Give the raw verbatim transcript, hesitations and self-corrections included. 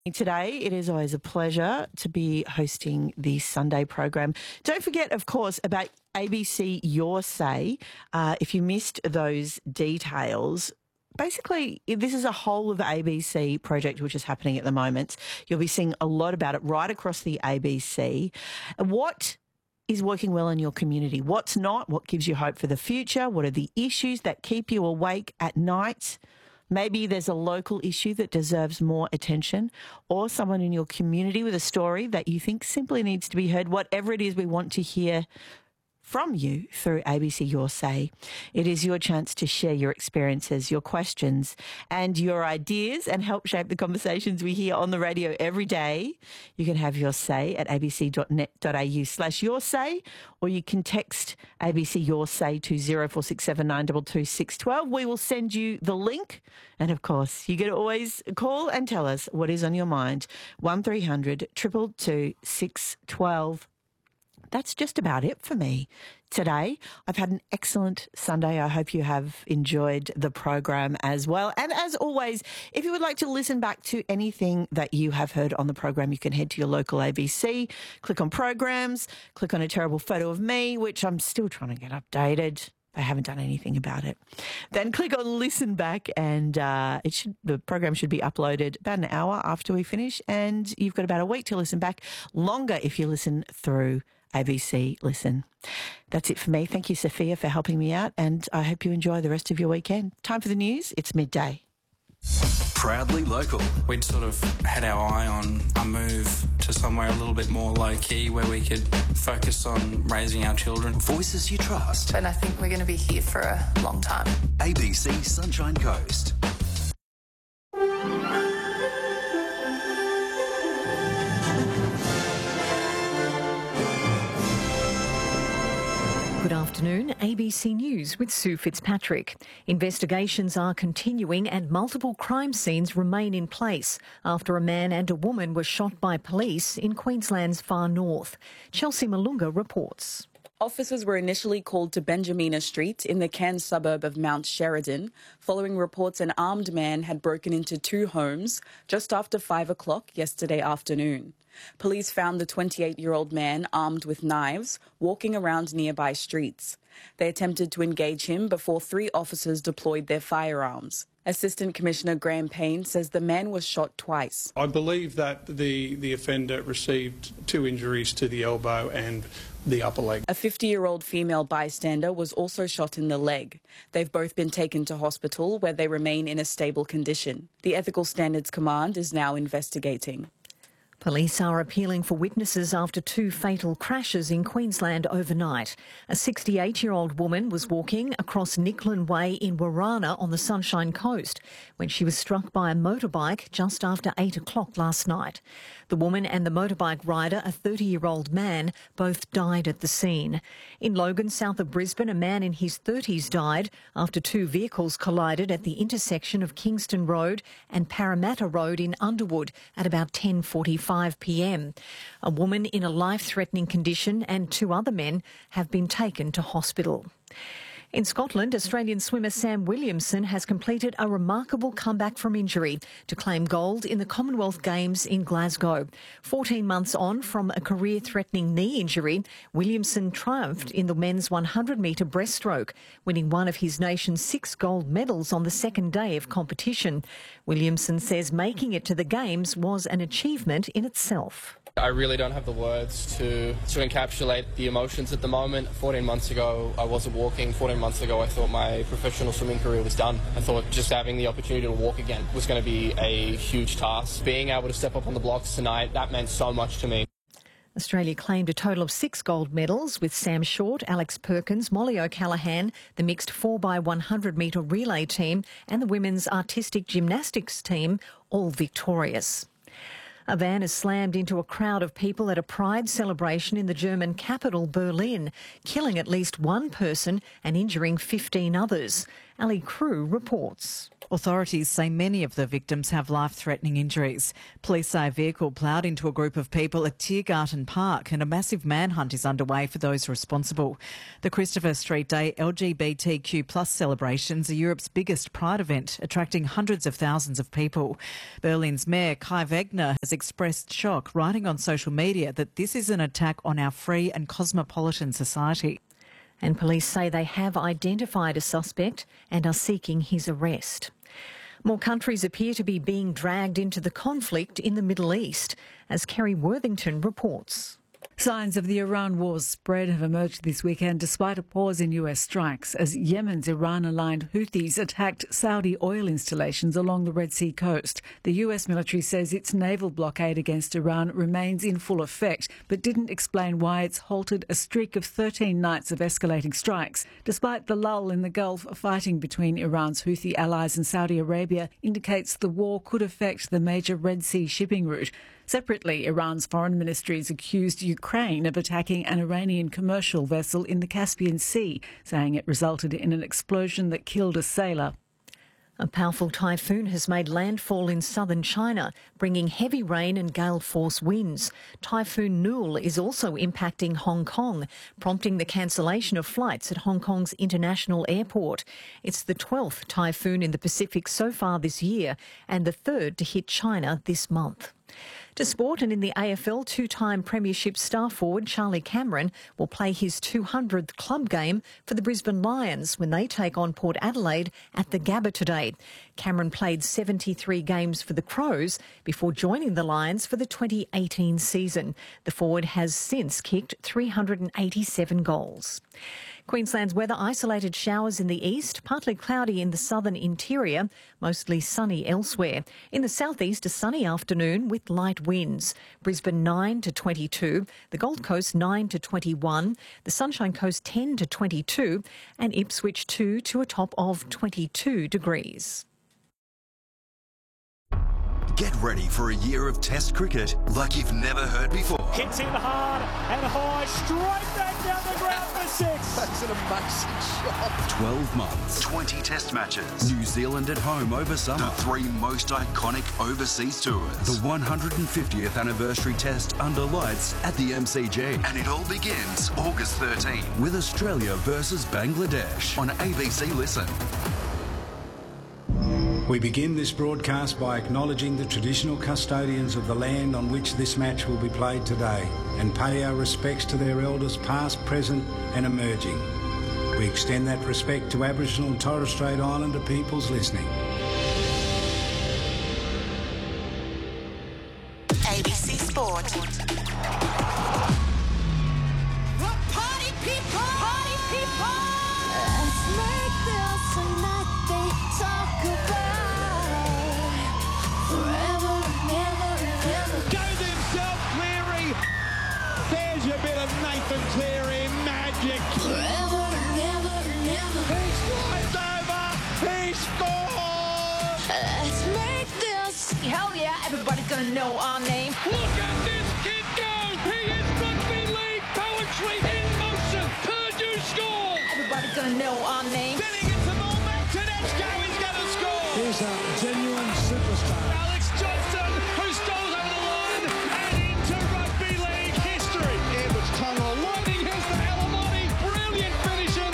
Today, it is always a pleasure to be hosting the Sunday program. Don't forget, of course, about A B C Your Say. Uh, if you missed those details, basically, this is a whole of A B C project which is happening at the moment. You'll be seeing a lot about it right across the A B C. What is working well in your community? What's not? What gives you hope for the future? What are the issues that keep you awake at night? Maybe there's a local issue that deserves more attention, or someone in your community with a story that you think simply needs to be heard. Whatever it is, we want to hear from you through A B C Your Say. It is your chance to share your experiences, your questions and your ideas and help shape the conversations we hear on the radio every day. You can have your say at abc.net.au slash your say, or you can text A B C Your Say to zero four six seven nine two two six one two. We will send you the link. And of course, you can always call and tell us what is on your mind. one three hundred two two two six one two. That's just about it for me today. I've had an excellent Sunday. I hope you have enjoyed the program as well. And as always, if you would like to listen back to anything that you have heard on the program, you can head to your local A B C, click on programs, click on a terrible photo of me, which I'm still trying to get updated. They haven't done anything about it. Then click on listen back, and uh, it should the program should be uploaded about an hour after we finish, and you've got about a week to listen back. Longer if you listen through A B C Listen. That's it for me. Thank you, Sophia, for helping me out, and I hope you enjoy the rest of your weekend. Time for the news. It's midday. Proudly local. We'd sort of had our eye on a move to somewhere a little bit more low-key where we could focus on raising our children. Voices you trust. And I think we're going to be here for a long time. A B C Sunshine Coast. Good afternoon, A B C News with Sue Fitzpatrick. Investigations are continuing and multiple crime scenes remain in place after a man and a woman were shot by police in Queensland's far north. Chelsea Malunga reports. Officers were initially called to Benjamina Street in the Cairns suburb of Mount Sheridan, following reports an armed man had broken into two homes just after five o'clock yesterday afternoon. Police found the twenty-eight-year-old man armed with knives walking around nearby streets. They attempted to engage him before three officers deployed their firearms. Assistant Commissioner Graham Payne says the man was shot twice. I believe that the, the offender received two injuries to the elbow and the upper leg. A fifty-year-old female bystander was also shot in the leg. They've both been taken to hospital where they remain in a stable condition. The Ethical Standards Command is now investigating. Police are appealing for witnesses after two fatal crashes in Queensland overnight. A sixty-eight-year-old woman was walking across Nicklin Way in Warana on the Sunshine Coast when she was struck by a motorbike just after eight o'clock last night. The woman and the motorbike rider, a thirty-year-old man, both died at the scene. In Logan, south of Brisbane, a man in his thirties died after two vehicles collided at the intersection of Kingston Road and Parramatta Road in Underwood at about ten forty-five p m. A woman in a life-threatening condition and two other men have been taken to hospital. In Scotland, Australian swimmer Sam Williamson has completed a remarkable comeback from injury to claim gold in the Commonwealth Games in Glasgow. fourteen months on from a career-threatening knee injury, Williamson triumphed in the men's one hundred metre breaststroke, winning one of his nation's six gold medals on the second day of competition. Williamson says making it to the Games was an achievement in itself. I really don't have the words to, to encapsulate the emotions at the moment. fourteen months ago, I wasn't walking. fourteen months ago, I thought my professional swimming career was done. I thought just having the opportunity to walk again was going to be a huge task. Being able to step up on the blocks tonight, that meant so much to me. Australia claimed a total of six gold medals, with Sam Short, Alex Perkins, Molly O'Callaghan, the mixed four by one hundred metre relay team and the women's artistic gymnastics team, all victorious. A van has slammed into a crowd of people at a pride celebration in the German capital, Berlin, killing at least one person and injuring fifteen others. Ali Crew reports. Authorities say many of the victims have life-threatening injuries. Police say a vehicle ploughed into a group of people at Tiergarten Park and a massive manhunt is underway for those responsible. The Christopher Street Day L G B T Q plus celebrations are Europe's biggest pride event, attracting hundreds of thousands of people. Berlin's Mayor Kai Wegner has expressed shock, writing on social media that this is an attack on our free and cosmopolitan society. And police say they have identified a suspect and are seeking his arrest. More countries appear to be being dragged into the conflict in the Middle East, as Kerry Worthington reports. Signs of the Iran war's spread have emerged this weekend despite a pause in U S strikes as Yemen's Iran-aligned Houthis attacked Saudi oil installations along the Red Sea coast. The U S military says its naval blockade against Iran remains in full effect, but didn't explain why it's halted a streak of thirteen nights of escalating strikes. Despite the lull in the Gulf, fighting between Iran's Houthi allies and Saudi Arabia indicates the war could affect the major Red Sea shipping route. Separately, Iran's foreign ministry has accused Ukraine of attacking an Iranian commercial vessel in the Caspian Sea, saying it resulted in an explosion that killed a sailor. A powerful typhoon has made landfall in southern China, bringing heavy rain and gale-force winds. Typhoon Nul is also impacting Hong Kong, prompting the cancellation of flights at Hong Kong's international airport. It's the twelfth typhoon in the Pacific so far this year and the third to hit China this month. To sport, and in the A F L, two-time premiership star forward Charlie Cameron will play his two hundredth club game for the Brisbane Lions when they take on Port Adelaide at the Gabba today. Cameron played seventy-three games for the Crows before joining the Lions for the twenty eighteen season. The forward has since kicked three hundred eighty-seven goals. Queensland's weather: isolated showers in the east, partly cloudy in the southern interior, mostly sunny elsewhere. In the southeast, a sunny afternoon with light winds. Brisbane nine to twenty-two, the Gold Coast nine to twenty-one, the Sunshine Coast ten to twenty-two, and Ipswich two to a top of twenty-two degrees. Get ready for a year of Test cricket like you've never heard before. Hits in hard and high, straight back down the ground for six. That's an amazing shot. twelve months, twenty Test matches. New Zealand at home over summer. The three most iconic overseas tours. The one hundred fiftieth anniversary Test under lights at the M C G. And it all begins August thirteenth with Australia versus Bangladesh on A B C Listen. We begin this broadcast by acknowledging the traditional custodians of the land on which this match will be played today and pay our respects to their elders past, present and emerging. We extend that respect to Aboriginal and Torres Strait Islander peoples listening. A B C Sport. Party people! Party people! Let's make this a night they talk about forever and ever and ever. Goes himself, Cleary. There's a bit of Nathan Cleary magic. Forever and ever and ever. He slides over. He scores. Let's make this. Hell yeah, everybody's gonna know our name. Look at this kid go. He is rugby league poetry in motion. Purdue score. Everybody's gonna know our name. Then he gets the ball back. Tedesco is going to score. Here's a